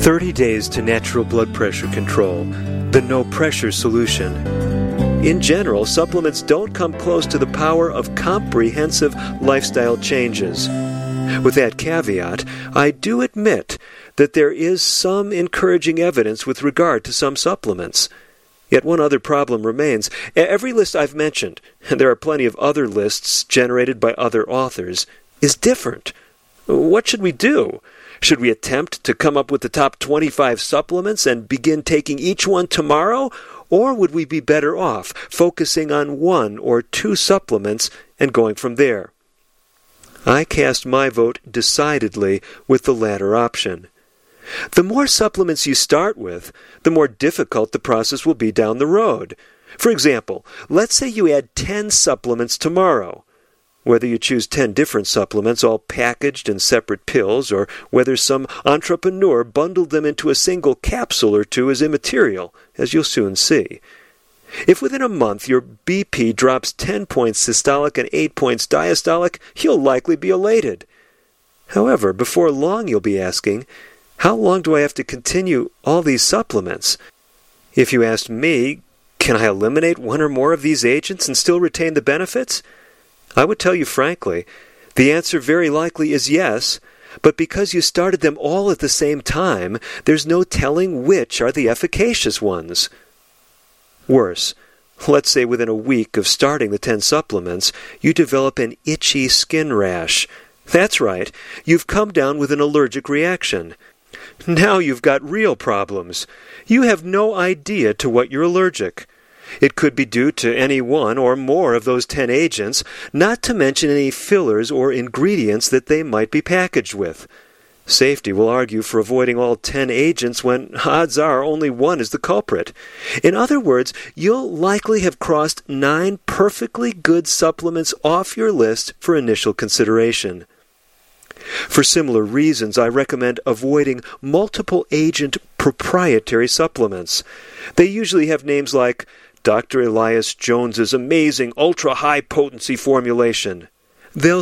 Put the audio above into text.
30 Days to Natural Blood Pressure Control, the no-pressure solution. In general, supplements don't come close to the power of comprehensive lifestyle changes. With that caveat, I do admit that there is some encouraging evidence with regard to some supplements. Yet one other problem remains. Every list I've mentioned, and there are plenty of other lists generated by other authors, is different. What should we do? Should we attempt to come up with the top 25 supplements and begin taking each one tomorrow? Or would we be better off focusing on one or two supplements and going from there? I cast my vote decidedly with the latter option. The more supplements you start with, the more difficult the process will be down the road. For example, let's say you add 10 supplements tomorrow. Whether you choose 10 different supplements all packaged in separate pills, or whether some entrepreneur bundled them into a single capsule or two is immaterial, as you'll soon see. If within a month your BP drops 10 points systolic and 8 points diastolic, you'll likely be elated. However, before long you'll be asking, how long do I have to continue all these supplements? If you asked me, can I eliminate one or more of these agents and still retain the benefits? I would tell you frankly, the answer very likely is yes, but because you started them all at the same time, there's no telling which are the efficacious ones. Worse, let's say within a week of starting the 10 supplements, you develop an itchy skin rash. That's right, you've come down with an allergic reaction. Now you've got real problems. You have no idea to what you're allergic. It could be due to any one or more of those 10 agents, not to mention any fillers or ingredients that they might be packaged with. Safety will argue for avoiding all 10 agents when odds are only one is the culprit. In other words, you'll likely have crossed 9 perfectly good supplements off your list for initial consideration. For similar reasons, I recommend avoiding multiple-agent proprietary supplements. They usually have names like Dr. Elias Jones's amazing ultra-high-potency formulation. They'll